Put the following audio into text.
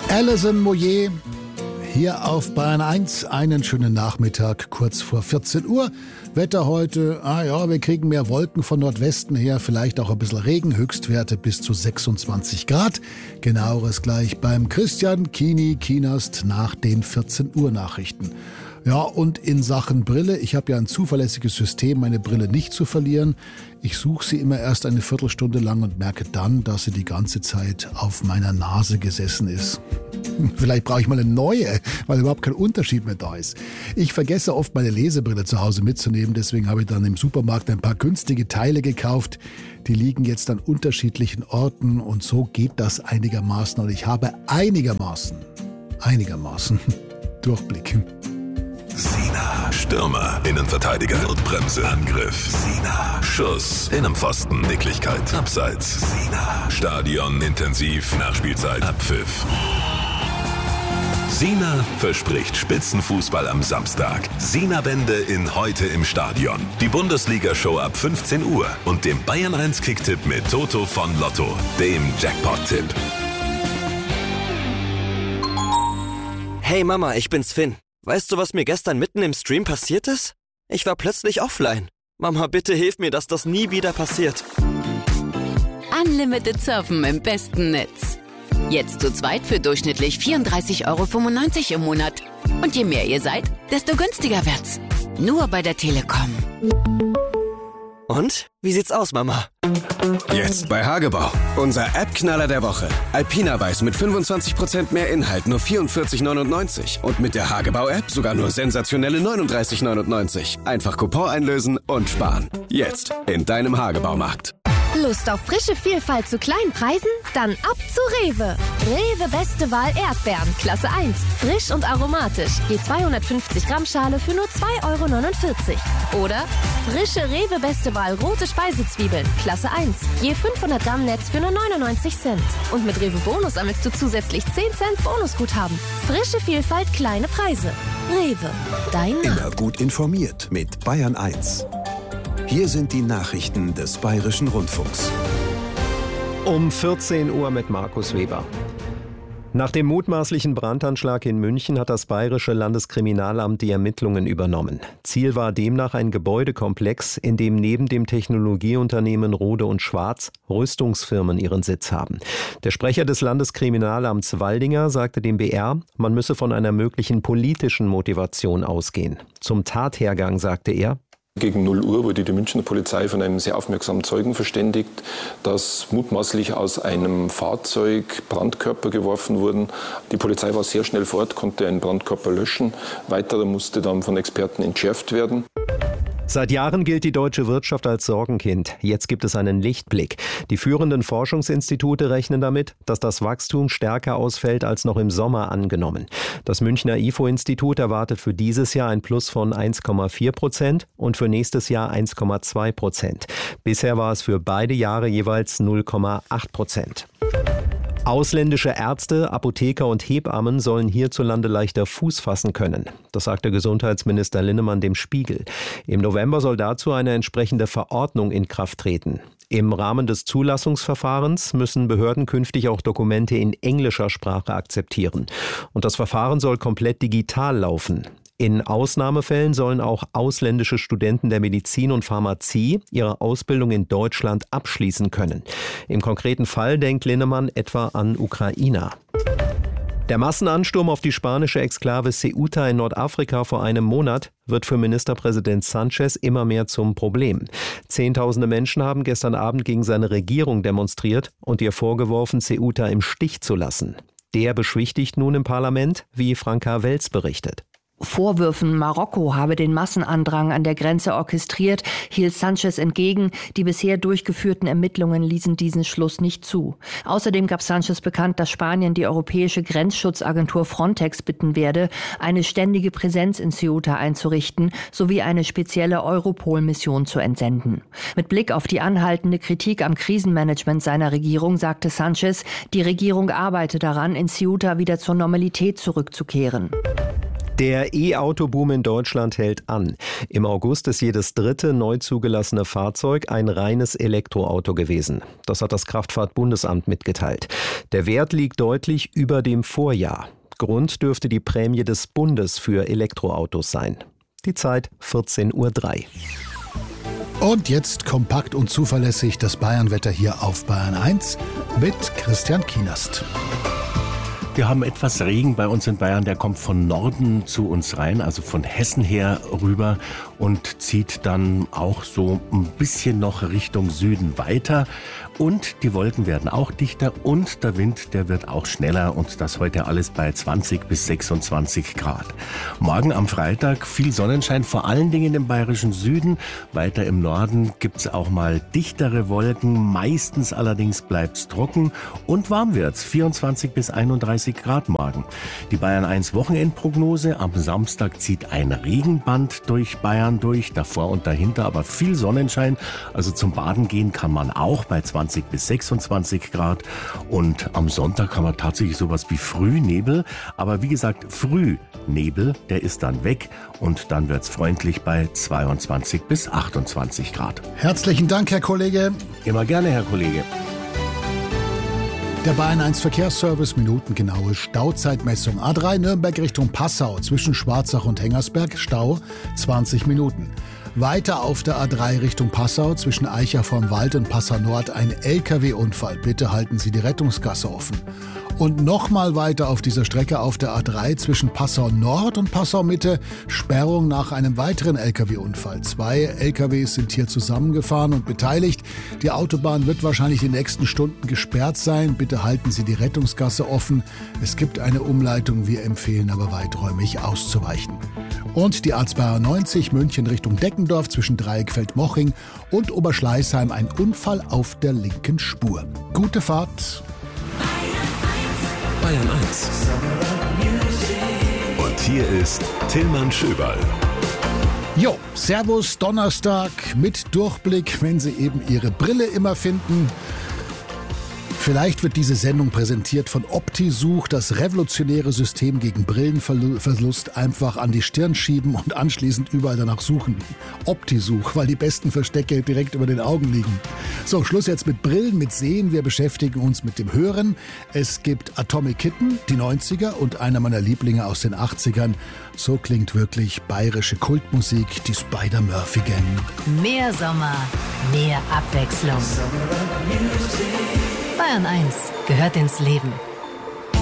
Alison Moyet hier auf Bayern 1. Einen schönen Nachmittag, kurz vor 14 Uhr. Wetter heute, wir kriegen mehr Wolken von Nordwesten her, vielleicht auch ein bisschen Regen, Höchstwerte bis zu 26 Grad. Genaueres gleich beim Christian Kinast nach den 14 Uhr Nachrichten. Ja, und in Sachen Brille, ich habe ja ein zuverlässiges System, meine Brille nicht zu verlieren. Ich suche sie immer erst eine Viertelstunde lang und merke dann, dass sie die ganze Zeit auf meiner Nase gesessen ist. Vielleicht brauche ich mal eine neue, weil überhaupt kein Unterschied mehr da ist. Ich vergesse oft, meine Lesebrille zu Hause mitzunehmen, deswegen habe ich dann im Supermarkt ein paar günstige Teile gekauft. Die liegen jetzt an unterschiedlichen Orten und so geht das einigermaßen. Und ich habe einigermaßen Durchblick. Sina. Stürmer, Innenverteidiger, Notbremse, Angriff. Sina. Schuss, Innenpfosten, Nicklichkeit, Abseits. Sina. Stadion, intensiv, Nachspielzeit, Abpfiff. Sina verspricht Spitzenfußball am Samstag. Sina-Wende in Heute im Stadion. Die Bundesliga-Show ab 15 Uhr und dem Bayern 1 Kicktipp mit Toto von Lotto, dem Jackpot-Tipp. Hey Mama, ich bin's Finn. Weißt du, was mir gestern mitten im Stream passiert ist? Ich war plötzlich offline. Mama, bitte hilf mir, dass das nie wieder passiert. Unlimited Surfen im besten Netz. Jetzt zu zweit für durchschnittlich 34,95 € im Monat. Und je mehr ihr seid, desto günstiger wird's. Nur bei der Telekom. Und? Wie sieht's aus, Mama? Jetzt bei Hagebau. Unser App-Knaller der Woche. Alpina Weiß mit 25% mehr Inhalt, nur 44,99 €. Und mit der Hagebau-App sogar nur sensationelle 39,99 €. Einfach Coupon einlösen und sparen. Jetzt in deinem Hagebaumarkt. Lust auf frische Vielfalt zu kleinen Preisen? Dann ab zu Rewe. Rewe Beste Wahl Erdbeeren, Klasse 1. Frisch und aromatisch. Je 250 Gramm Schale für nur 2,49 €. Oder frische Rewe Beste Wahl rote Speisezwiebeln, Klasse 1. Je 500 Gramm Netz für nur 99 Cent. Und mit Rewe Bonus sammelst du zusätzlich 10 Cent Bonusguthaben. Frische Vielfalt, kleine Preise. Rewe, dein Name. Immer gut informiert mit Bayern 1. Hier sind die Nachrichten des Bayerischen Rundfunks. Um 14 Uhr mit Markus Weber. Nach dem mutmaßlichen Brandanschlag in München hat das Bayerische Landeskriminalamt die Ermittlungen übernommen. Ziel war demnach ein Gebäudekomplex, in dem neben dem Technologieunternehmen Rohde und Schwarz Rüstungsfirmen ihren Sitz haben. Der Sprecher des Landeskriminalamts Waldinger sagte dem BR, man müsse von einer möglichen politischen Motivation ausgehen. Zum Tathergang sagte er: Gegen 0 Uhr wurde die Münchner Polizei von einem sehr aufmerksamen Zeugen verständigt, dass mutmaßlich aus einem Fahrzeug Brandkörper geworfen wurden. Die Polizei war sehr schnell vor Ort, konnte einen Brandkörper löschen. Weiterer musste dann von Experten entschärft werden. Seit Jahren gilt die deutsche Wirtschaft als Sorgenkind. Jetzt gibt es einen Lichtblick. Die führenden Forschungsinstitute rechnen damit, dass das Wachstum stärker ausfällt als noch im Sommer angenommen. Das Münchner IFO-Institut erwartet für dieses Jahr ein Plus von 1,4% und für nächstes Jahr 1,2%. Bisher war es für beide Jahre jeweils 0,8%. Ausländische Ärzte, Apotheker und Hebammen sollen hierzulande leichter Fuß fassen können. Das sagte Gesundheitsminister Linnemann dem Spiegel. Im November soll dazu eine entsprechende Verordnung in Kraft treten. Im Rahmen des Zulassungsverfahrens müssen Behörden künftig auch Dokumente in englischer Sprache akzeptieren. Und das Verfahren soll komplett digital laufen. In Ausnahmefällen sollen auch ausländische Studenten der Medizin und Pharmazie ihre Ausbildung in Deutschland abschließen können. Im konkreten Fall denkt Linnemann etwa an Ukrainer. Der Massenansturm auf die spanische Exklave Ceuta in Nordafrika vor einem Monat wird für Ministerpräsident Sánchez immer mehr zum Problem. Zehntausende Menschen haben gestern Abend gegen seine Regierung demonstriert und ihr vorgeworfen, Ceuta im Stich zu lassen. Der beschwichtigt nun im Parlament, wie Franka Welz berichtet. Vorwürfen, Marokko habe den Massenandrang an der Grenze orchestriert, hielt Sánchez entgegen. Die bisher durchgeführten Ermittlungen ließen diesen Schluss nicht zu. Außerdem gab Sánchez bekannt, dass Spanien die europäische Grenzschutzagentur Frontex bitten werde, eine ständige Präsenz in Ceuta einzurichten, sowie eine spezielle Europol-Mission zu entsenden. Mit Blick auf die anhaltende Kritik am Krisenmanagement seiner Regierung sagte Sánchez, die Regierung arbeite daran, in Ceuta wieder zur Normalität zurückzukehren. Der E-Auto-Boom in Deutschland hält an. Im August ist jedes dritte neu zugelassene Fahrzeug ein reines Elektroauto gewesen. Das hat das Kraftfahrt-Bundesamt mitgeteilt. Der Wert liegt deutlich über dem Vorjahr. Grund dürfte die Prämie des Bundes für Elektroautos sein. Die Zeit 14:03 Uhr. Und jetzt kompakt und zuverlässig das Bayernwetter hier auf Bayern 1 mit Christian Kienast. Wir haben etwas Regen bei uns in Bayern, der kommt von Norden zu uns rein, also von Hessen her rüber und zieht dann auch so ein bisschen noch Richtung Süden weiter. Und die Wolken werden auch dichter und der Wind, der wird auch schneller und das heute alles bei 20 bis 26 Grad. Morgen am Freitag viel Sonnenschein, vor allen Dingen im bayerischen Süden. Weiter im Norden gibt's auch mal dichtere Wolken, meistens allerdings bleibt's trocken und warm wird's, 24 bis 31 Grad morgen. Die Bayern 1 Wochenendprognose, am Samstag zieht ein Regenband durch Bayern durch, davor und dahinter aber viel Sonnenschein, also zum Baden gehen kann man auch bei 20 bis 26 Grad und am Sonntag haben wir tatsächlich sowas wie Frühnebel, aber wie gesagt, Frühnebel, der ist dann weg und dann wird's freundlich bei 22 bis 28 Grad. Herzlichen Dank, Herr Kollege. Immer gerne, Herr Kollege. Der Bayern 1 Verkehrsservice, minutengenaue Stauzeitmessung. A3 Nürnberg Richtung Passau, zwischen Schwarzach und Hengersberg, Stau 20 Minuten. Weiter auf der A3 Richtung Passau, zwischen Eicher vorm Wald und Passau Nord, ein LKW-Unfall. Bitte halten Sie die Rettungsgasse offen. Und nochmal weiter auf dieser Strecke auf der A3 zwischen Passau Nord und Passau Mitte, Sperrung nach einem weiteren LKW-Unfall. 2 LKWs sind hier zusammengefahren und beteiligt. Die Autobahn wird wahrscheinlich die nächsten Stunden gesperrt sein. Bitte halten Sie die Rettungsgasse offen. Es gibt eine Umleitung, wir empfehlen aber weiträumig auszuweichen. Und die A92 München Richtung Deckendorf zwischen Dreieckfeld-Moching und Oberschleißheim, ein Unfall auf der linken Spur. Gute Fahrt. Bayern 1. Und hier ist Tillmann Schöberl. Jo, Servus, Donnerstag mit Durchblick, wenn Sie eben Ihre Brille immer finden. Vielleicht wird diese Sendung präsentiert von OptiSuch, das revolutionäre System gegen Brillenverlust. Einfach an die Stirn schieben und anschließend überall danach suchen. OptiSuch, weil die besten Verstecke direkt über den Augen liegen. So, Schluss jetzt mit Brillen, mit Sehen. Wir beschäftigen uns mit dem Hören. Es gibt Atomic Kitten, die 90er und einer meiner Lieblinge aus den 80ern. So klingt wirklich bayerische Kultmusik, die Spider-Murphy Gang. Mehr Sommer, mehr Abwechslung. Bayern 1 gehört ins Leben.